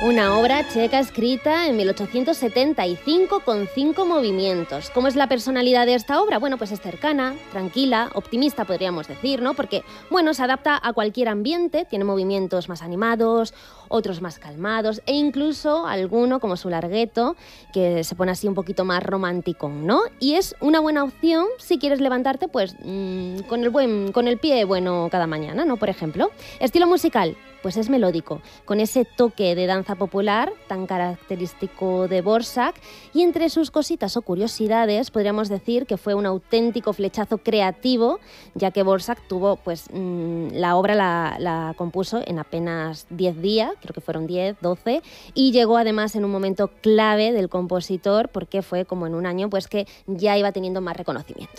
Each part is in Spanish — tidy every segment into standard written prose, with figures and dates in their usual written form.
Una obra checa escrita en 1875 con 5 movimientos. ¿Cómo es la personalidad de esta obra? Bueno, pues es cercana, tranquila, optimista podríamos decir, ¿no? Porque, bueno, se adapta a cualquier ambiente, tiene movimientos más animados, otros más calmados e incluso alguno, como su larghetto, que se pone así un poquito más romántico, ¿no? Y es una buena opción si quieres levantarte, pues, con el pie bueno cada mañana, ¿no? Por ejemplo. Estilo musical. Pues es melódico, con ese toque de danza popular tan característico de Dvořák, y entre sus cositas o curiosidades podríamos decir que fue un auténtico flechazo creativo, ya que Dvořák tuvo, pues la obra la compuso en apenas 10 días, creo que fueron 10, 12, y llegó además en un momento clave del compositor, porque fue como en un año pues que ya iba teniendo más reconocimiento.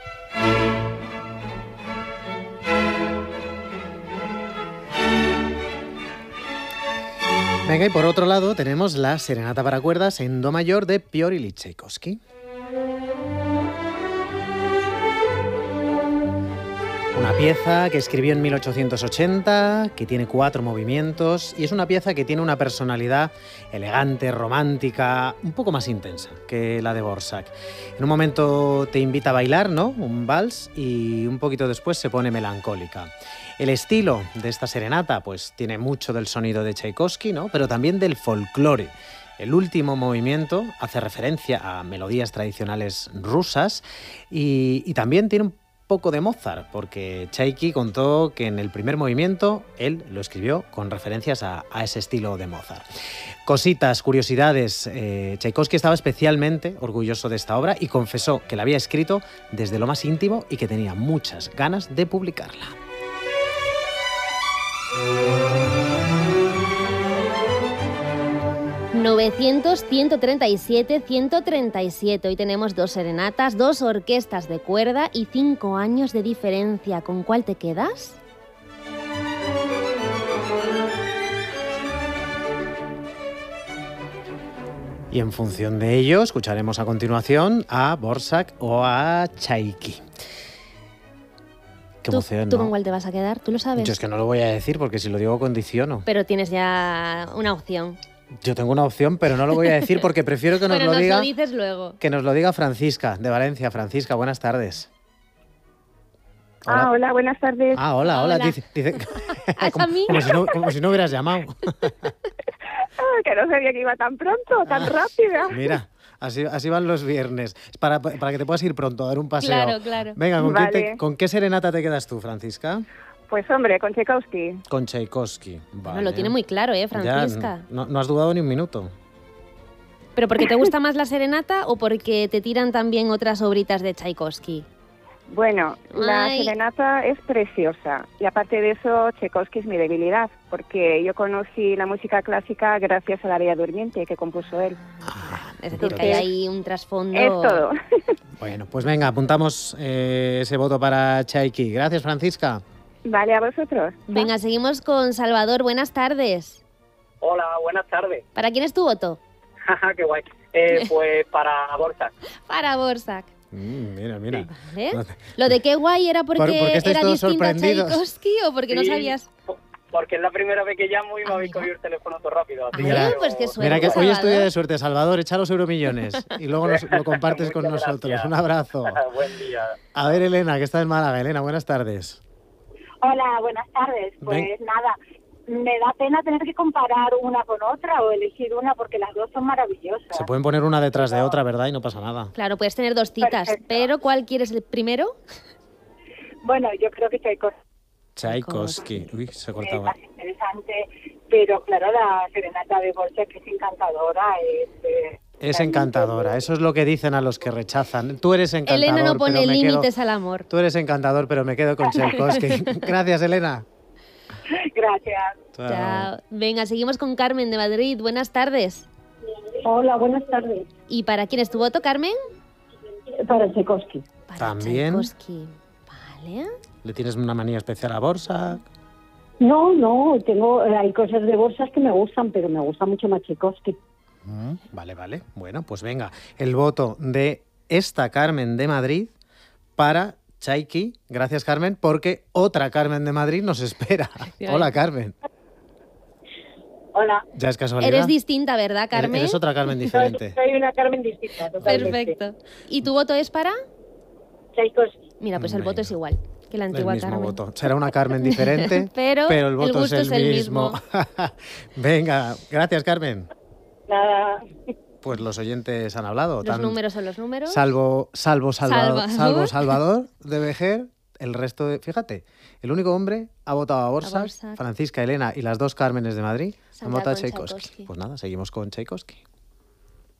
Venga, y por otro lado tenemos la Serenata para cuerdas en do mayor de Piotr Ilich Tchaikovsky. Una pieza que escribió en 1880, que tiene 4 movimientos y es una pieza que tiene una personalidad elegante, romántica, un poco más intensa que la de Dvořák. En un momento te invita a bailar, ¿no? Un vals, y un poquito después se pone melancólica. El estilo de esta serenata pues tiene mucho del sonido de Tchaikovsky, ¿no? Pero también del folclore. El último movimiento hace referencia a melodías tradicionales rusas y también tiene un poco de Mozart, porque Tchaiki contó que en el primer movimiento él lo escribió con referencias a ese estilo de Mozart. Cositas, curiosidades. Tchaikovsky estaba especialmente orgulloso de esta obra y confesó que la había escrito desde lo más íntimo y que tenía muchas ganas de publicarla. 900, 137, 137. Hoy tenemos 2 serenatas, 2 orquestas de cuerda y 5 años de diferencia. ¿Con cuál te quedas? Y en función de ello, escucharemos a continuación a Dvořák o a Tchaiki. Qué emoción, ¿Tú ¿no? con cuál te vas a quedar? ¿Tú lo sabes? Yo es que no lo voy a decir porque si lo digo condiciono. Pero tienes ya una opción. Yo tengo una opción, pero no lo voy a decir porque prefiero que nos bueno, lo diga. Nos lo dices luego. Que nos lo diga Francisca, de Valencia. Francisca, buenas tardes. Hola. Hola, buenas tardes. Hola. Dice, ¿Es a mí? Como si no hubieras llamado. Que no sabía que iba tan pronto, tan rápida. Mira, así van los viernes. Para que te puedas ir pronto a dar un paseo. Claro. Venga, Vale. ¿con qué serenata te quedas tú, Francisca? Pues hombre, con Tchaikovsky. Con Tchaikovsky. Vale. Bueno, lo tiene muy claro, Francisca. Ya, no has dudado ni un minuto. ¿Pero porque te gusta más la serenata o porque te tiran también otras obritas de Tchaikovsky? Bueno, la serenata es preciosa y aparte de eso, Tchaikovsky es mi debilidad, porque yo conocí la música clásica gracias a la Bella Durmiente que compuso él. Es decir, que hay ahí un trasfondo... Es todo. Bueno, pues venga, apuntamos ese voto para Tchaiki. Gracias, Francisca. Vale, a vosotros. Venga, seguimos con Salvador. Buenas tardes. Hola, buenas tardes. ¿Para quién es tu voto? Qué guay. Pues para Dvořák. Para Dvořák. Mira. ¿Vale? ¿Lo de qué guay era porque estáis era todos distinto a sorprendidos? Tchaikovsky o porque no Sí, sabías? Porque es la primera vez que llamo y me habéis cogido el teléfono todo rápido. Así Mira, que pues qué suerte. Mira que hoy Salvador. es tu día de suerte, Salvador. Echa los euromillones y luego lo compartes con Muchas nosotros. gracias. Un abrazo. Buen día. A ver, Elena, que está en Málaga. Elena, buenas tardes. Hola, buenas tardes. Pues nada, me da pena tener que comparar una con otra o elegir una porque las dos son maravillosas. Se pueden poner una detrás de otra, ¿verdad? Y no pasa nada. Claro, puedes tener 2 citas, Perfecto. pero ¿cuál quieres el primero? Bueno, yo creo que Tchaikovsky. Uy, se es cortaba. más interesante, pero claro, la serenata de Dvořák que es encantadora. Es encantadora, eso es lo que dicen a los que rechazan. Tú eres encantador, Elena no pone pero me límites quedo... al amor. Tú eres encantador, pero me quedo con Tchaikovsky. Gracias, Elena. Gracias. Chao. Venga, seguimos con Carmen de Madrid. Buenas tardes. Hola, buenas tardes. ¿Y para quién es tu voto, Carmen? Para Tchaikovsky. Para También. Tchaikovsky. Vale. ¿Le tienes una manía especial a Dvořák? No, hay cosas de Dvořák que me gustan, pero me gusta mucho más Tchaikovsky. Vale. Bueno, pues venga. El voto de esta Carmen de Madrid para Tchaiki. Gracias, Carmen, porque otra Carmen de Madrid nos espera. Hola, Carmen. Hola. Ya es casualidad. Eres distinta, ¿verdad, Carmen? Eres otra Carmen diferente. Soy una Carmen distinta, totalmente. Perfecto. ¿Y tu voto es para? Tchaikovsky. Mira, pues el Venga. voto es igual que la antigua El mismo Carmen. voto. Será una Carmen diferente, Pero el voto el gusto es es el el mismo. Venga, gracias, Carmen. Nada. Pues los oyentes han hablado. Los números son los números. Salvo Salvador. Salvador de Vejer, el resto de... Fíjate, el único hombre ha votado a Borsa, Borsa. Francisca Elena y las dos Cármenes de Madrid han Saldrá votado a con Tchaikovsky. Tchaikovsky. Pues nada, seguimos con Tchaikovsky.